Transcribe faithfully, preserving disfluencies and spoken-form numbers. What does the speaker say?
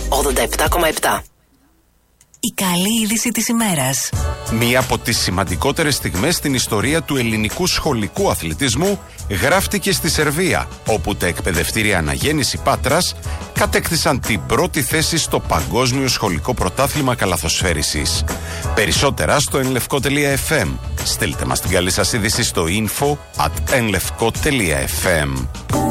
ογδόντα επτά κόμμα επτά. Η καλή είδηση της ημέρας. Μία από τις σημαντικότερες στιγμές στην ιστορία του ελληνικού σχολικού αθλητισμού γράφτηκε στη Σερβία, όπου τα εκπαιδευτήρια Αναγέννηση Πάτρας κατέκτησαν την πρώτη θέση στο Παγκόσμιο Σχολικό Πρωτάθλημα Καλαθοσφαίρισης. Περισσότερα στο ενλευκό τελεία εφ εμ. Στείλτε μας την καλή σας είδηση στο info at ενλευκό τελεία εφ εμ.